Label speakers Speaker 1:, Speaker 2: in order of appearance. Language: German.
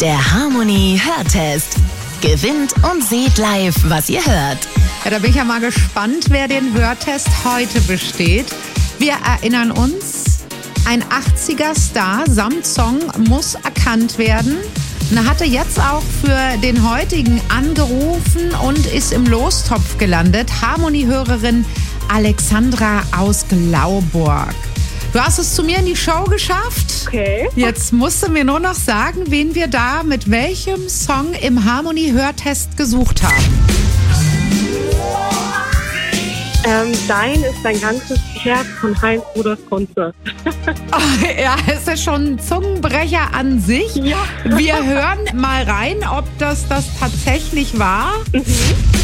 Speaker 1: Der Harmony Hörtest. Gewinnt und seht live, was ihr hört.
Speaker 2: Ja, da bin ich ja mal gespannt, wer den Hörtest heute besteht. Wir erinnern uns, ein 80er-Star samt Song muss erkannt werden. Und er hatte jetzt auch für den heutigen angerufen und ist im Lostopf gelandet. Harmony-Hörerin Alexandra aus Glauburg. Du hast es zu mir in die Show geschafft.
Speaker 3: Okay.
Speaker 2: Jetzt musst du mir nur noch sagen, wen wir da mit welchem Song im Harmony-Hörtest gesucht haben.
Speaker 3: Dein ist dein ganzes Herz von Heinz Rudolf Kunze.
Speaker 2: Ja, ist ja schon ein Zungenbrecher an sich.
Speaker 3: Ja.
Speaker 2: Wir hören mal rein, ob das tatsächlich war.